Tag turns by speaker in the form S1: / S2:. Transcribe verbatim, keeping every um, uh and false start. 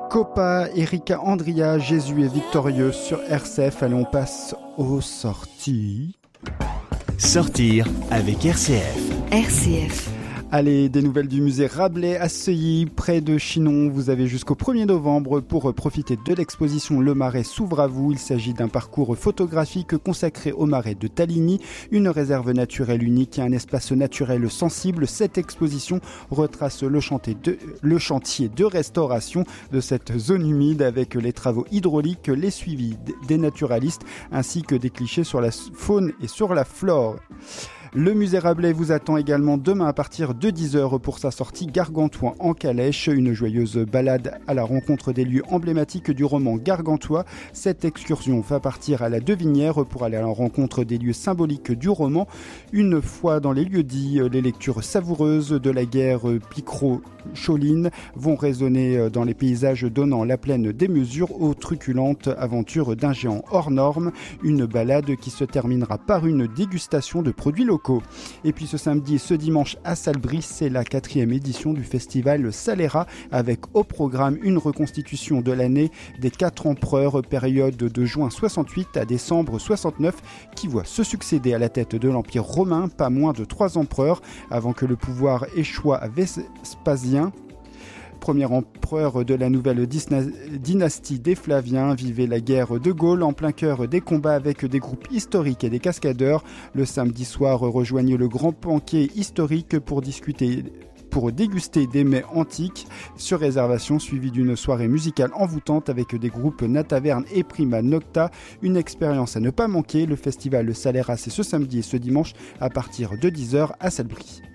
S1: Copa, Erika Andria, Jésus est victorieux sur R C F. Allez, on passe aux sorties.
S2: Sortir avec R C F.
S3: R C F.
S1: Allez, des nouvelles du musée Rabelais à Seuilly, près de Chinon. Vous avez jusqu'au premier novembre pour profiter de l'exposition Le Marais s'ouvre à vous. Il s'agit d'un parcours photographique consacré au marais de Taligny, une réserve naturelle unique et un espace naturel sensible. Cette exposition retrace le chantier de, le chantier de restauration de cette zone humide avec les travaux hydrauliques, les suivis des naturalistes ainsi que des clichés sur la faune et sur la flore. Le musée Rabelais vous attend également demain à partir de dix heures pour sa sortie Gargantua en calèche, une joyeuse balade à la rencontre des lieux emblématiques du roman Gargantua. Cette excursion va partir à la Devinière pour aller à la rencontre des lieux symboliques du roman. Une fois dans les lieux dits, les lectures savoureuses de la guerre Picro-Choline vont résonner dans les paysages donnant la plaine des mesures aux truculentes aventures d'un géant hors norme. Une balade qui se terminera par une dégustation de produits locaux. Et puis ce samedi et ce dimanche à Salbris, c'est la quatrième édition du festival Salera avec au programme une reconstitution de l'année des quatre empereurs, période de juin soixante-huit à décembre soixante-neuf, qui voit se succéder à la tête de l'Empire romain pas moins de trois empereurs avant que le pouvoir échoue à Vespasien. Premier empereur de la nouvelle dynastie des Flaviens, vivait la guerre de Gaulle en plein cœur des combats avec des groupes historiques et des cascadeurs. Le samedi soir, rejoignez le grand banquet historique pour discuter pour déguster des mets antiques sur réservation, suivi d'une soirée musicale envoûtante avec des groupes Nataverne et Prima Nocta. Une expérience à ne pas manquer. Le festival Salera, c'est ce samedi et ce dimanche à partir de dix heures à Salbris.